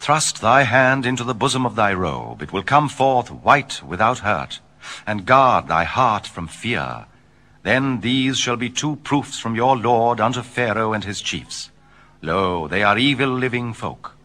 Thrust thy hand into the bosom of thy robe, it will come forth white without hurt, and guard thy heart from fear. Then these shall be 2 proofs from your Lord unto Pharaoh and his chiefs. Lo, they are evil living folk.